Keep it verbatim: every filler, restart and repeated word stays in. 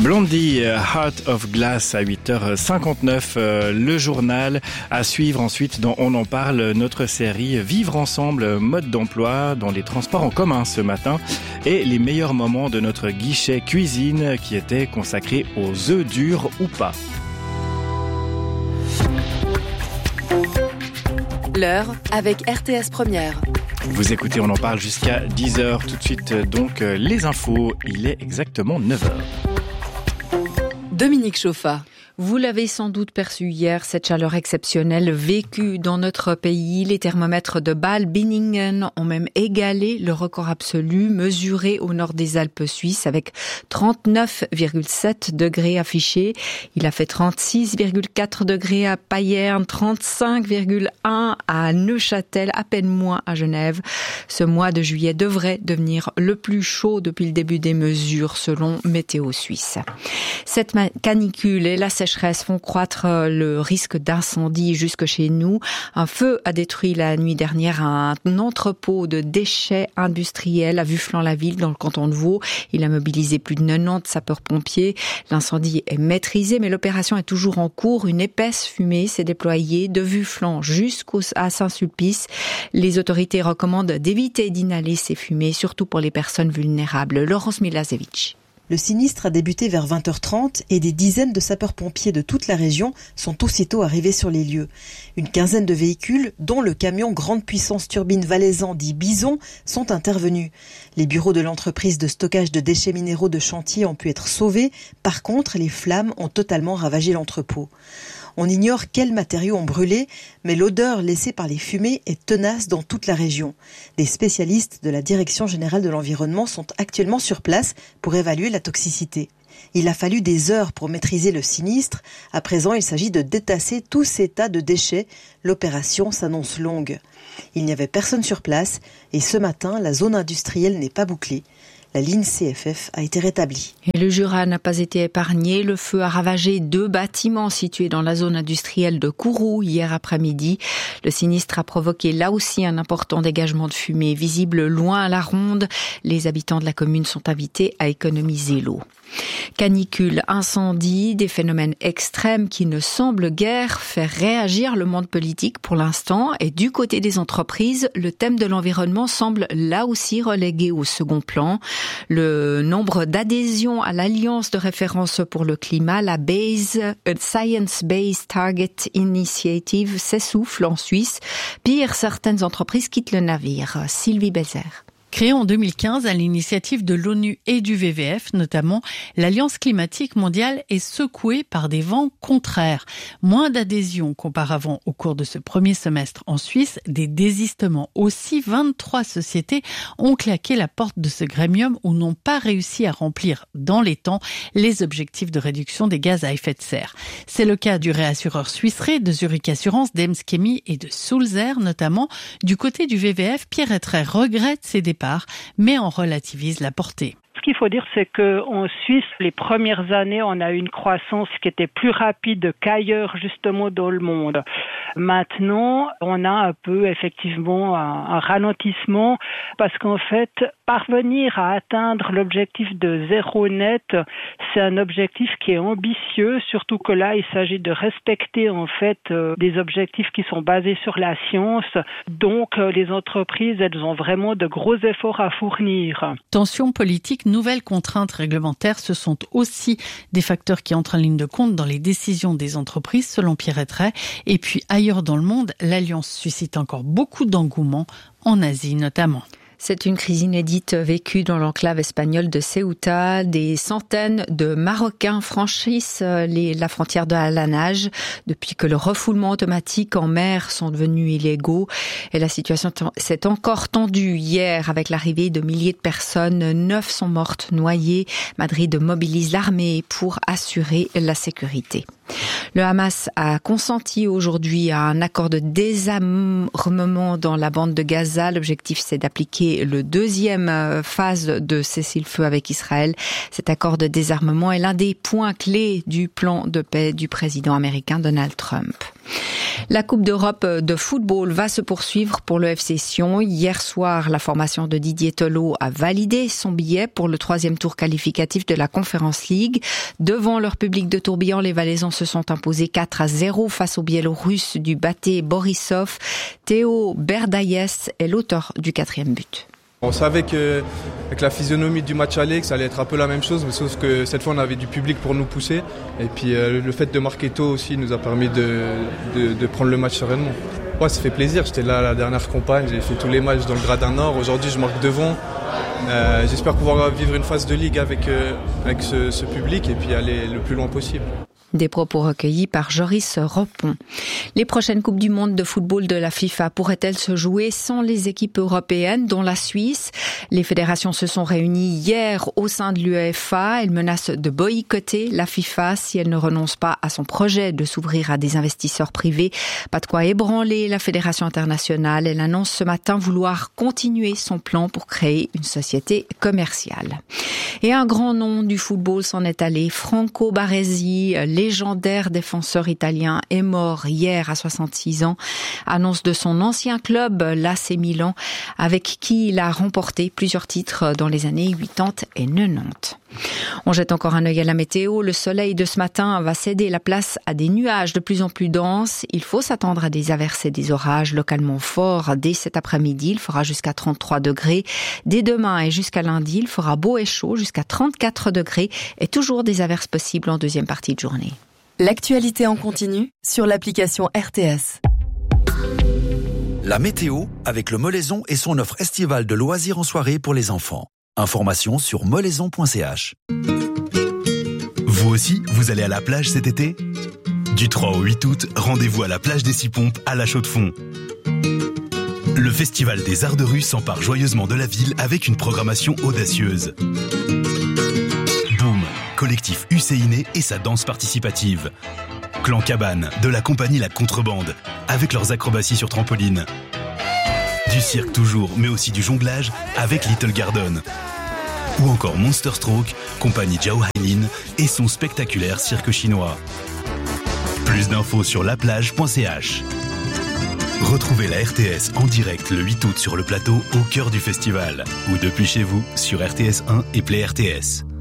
Blondie, Heart of Glass à huit heures cinquante-neuf, euh, le journal. À suivre ensuite dans On en parle, notre série Vivre ensemble, mode d'emploi dans les transports en commun ce matin et les meilleurs moments de notre guichet cuisine qui était consacré aux œufs durs ou pas. L'heure avec R T S Première. Vous écoutez, on en parle jusqu'à dix heures. Tout de suite, donc, les infos. Il est exactement neuf heures. Dominique Chauffa. Vous l'avez sans doute perçu hier, cette chaleur exceptionnelle vécue dans notre pays. Les thermomètres de Bâle-Binningen ont même égalé le record absolu mesuré au nord des Alpes suisses avec trente-neuf virgule sept degrés affichés. Il a fait trente-six virgule quatre degrés à Payerne, trente-cinq virgule un à Neuchâtel, à peine moins à Genève. Ce mois de juillet devrait devenir le plus chaud depuis le début des mesures selon Météo Suisse. Cette canicule et la sécheresse font croître le risque d'incendie jusque chez nous. Un feu a détruit la nuit dernière un entrepôt de déchets industriels à Vufflan-la-Ville dans le canton de Vaud. Il a mobilisé plus de quatre-vingt-dix sapeurs-pompiers. L'incendie est maîtrisé, mais l'opération est toujours en cours. Une épaisse fumée s'est déployée de Vufflan jusqu'à Saint-Sulpice. Les autorités recommandent d'éviter d'inhaler ces fumées, surtout pour les personnes vulnérables. Laurence Milasevic. Le sinistre a débuté vers vingt heures trente et des dizaines de sapeurs-pompiers de toute la région sont aussitôt arrivés sur les lieux. Une quinzaine de véhicules, dont le camion grande puissance turbine valaisan dit Bison, sont intervenus. Les bureaux de l'entreprise de stockage de déchets minéraux de Chantier ont pu être sauvés. Par contre, les flammes ont totalement ravagé l'entrepôt. On ignore quels matériaux ont brûlé, mais l'odeur laissée par les fumées est tenace dans toute la région. Des spécialistes de la Direction générale de l'environnement sont actuellement sur place pour évaluer la toxicité. Il a fallu des heures pour maîtriser le sinistre. À présent, il s'agit de détasser tous ces tas de déchets. L'opération s'annonce longue. Il n'y avait personne sur place et ce matin, la zone industrielle n'est pas bouclée. La ligne C F F a été rétablie. Et le Jura n'a pas été épargné. Le feu a ravagé deux bâtiments situés dans la zone industrielle de Kourou hier après-midi. Le sinistre a provoqué là aussi un important dégagement de fumée visible loin à la ronde. Les habitants de la commune sont invités à économiser l'eau. Canicule, incendie, des phénomènes extrêmes qui ne semblent guère faire réagir le monde politique pour l'instant. Et du côté des entreprises, le thème de l'environnement semble là aussi relégué au second plan. Le nombre d'adhésions à l'Alliance de référence pour le climat, la Base, Science Based Target Initiative, s'essouffle en Suisse. Pire, certaines entreprises quittent le navire. Sylvie Bézère. Créée en deux mille quinze à l'initiative de l'ONU et du W W F notamment, l'Alliance climatique mondiale est secouée par des vents contraires. Moins d'adhésions qu'auparavant au cours de ce premier semestre en Suisse, des désistements aussi. vingt-trois sociétés ont claqué la porte de ce gremium ou n'ont pas réussi à remplir dans les temps les objectifs de réduction des gaz à effet de serre. C'est le cas du réassureur Swiss Re, de Zurich Assurance, d'Emskemi et de Sulzer notamment. Du côté du W W F, Pierre Ettray regrette ces départs, mais en relativise la portée. Ce qu'il faut dire, c'est qu'en Suisse, les premières années, on a eu une croissance qui était plus rapide qu'ailleurs, justement, dans le monde. Maintenant, on a un peu, effectivement, un, un ralentissement parce qu'en fait, parvenir à atteindre l'objectif de zéro net, c'est un objectif qui est ambitieux, surtout que là, il s'agit de respecter, en fait, euh, des objectifs qui sont basés sur la science. Donc, euh, les entreprises, elles ont vraiment de gros efforts à fournir. Tension politique, nouvelles contraintes réglementaires, ce sont aussi des facteurs qui entrent en ligne de compte dans les décisions des entreprises, selon Pierre Ettray. Et puis ailleurs dans le monde, l'Alliance suscite encore beaucoup d'engouement, en Asie notamment. C'est une crise inédite vécue dans l'enclave espagnole de Ceuta. Des centaines de Marocains franchissent les, la frontière de la nage depuis que le refoulement automatique en mer sont devenus illégaux. Et la situation s'est encore tendue hier avec l'arrivée de milliers de personnes. Neuf sont mortes noyées. Madrid mobilise l'armée pour assurer la sécurité. Le Hamas a consenti aujourd'hui à un accord de désarmement dans la bande de Gaza. L'objectif, c'est d'appliquer le deuxième phase de cessez-le-feu avec Israël. Cet accord de désarmement est l'un des points clés du plan de paix du président américain Donald Trump. La Coupe d'Europe de football va se poursuivre pour le F C Sion. Hier soir, la formation de Didier Thelot a validé son billet pour le troisième tour qualificatif de la Conference League. Devant leur public de Tourbillon, les Valaisans se sont imposés quatre à zéro face aux Biélorusses du Baté Borisov. Théo Berdaïes est l'auteur du quatrième but. On savait qu'avec la physionomie du match aller, que ça allait être un peu la même chose, mais sauf que cette fois on avait du public pour nous pousser. Et puis euh, le fait de marquer tôt aussi nous a permis de, de, de prendre le match sereinement. Ouais, ça fait plaisir, j'étais là à la dernière campagne, j'ai fait tous les matchs dans le Gradin Nord. Aujourd'hui je marque devant. Euh, j'espère pouvoir vivre une phase de ligue avec, euh, avec ce, ce public et puis aller le plus loin possible. Des propos recueillis par Joris Ropon. Les prochaines Coupes du Monde de football de la FIFA pourraient-elles se jouer sans les équipes européennes, dont la Suisse? Les fédérations se sont réunies hier au sein de l'UEFA. Elles menacent de boycotter la FIFA si elle ne renonce pas à son projet de s'ouvrir à des investisseurs privés. Pas de quoi ébranler la Fédération internationale. Elle annonce ce matin vouloir continuer son plan pour créer une société commerciale. Et un grand nom du football s'en est allé. Franco Baresi, légendaire défenseur italien, est mort hier à soixante-six ans. Annonce de son ancien club, l'A C Milan, avec qui il a remporté plusieurs titres dans les années quatre-vingt-dix et quatre-vingt-dix. On jette encore un œil à la météo. Le soleil de ce matin va céder la place à des nuages de plus en plus denses. Il faut s'attendre à des averses et des orages localement forts dès cet après-midi. Il fera jusqu'à trente-trois degrés. Dès demain et jusqu'à lundi, il fera beau et chaud jusqu'à trente-quatre degrés et toujours des averses possibles en deuxième partie de journée. L'actualité en continu sur l'application R T S. La météo avec le Molaison et son offre estivale de loisirs en soirée pour les enfants. Information sur molaison point c h. Vous aussi, vous allez à la plage cet été ? Du trois au huit août, rendez-vous à la plage des Six Pompes à La Chaux-de-Fonds. Le Festival des Arts de Rue s'empare joyeusement de la ville avec une programmation audacieuse. Boom, collectif Husséiné et sa danse participative. Clan Cabane, de la compagnie La Contrebande, avec leurs acrobaties sur trampoline. Du cirque toujours, mais aussi du jonglage avec Little Garden. Ou encore Monster Stroke, compagnie Jiao Hailin et son spectaculaire cirque chinois. Plus d'infos sur laplage point c h. Retrouvez la R T S en direct le huit août sur le plateau au cœur du festival ou depuis chez vous sur R T S un et Play R T S.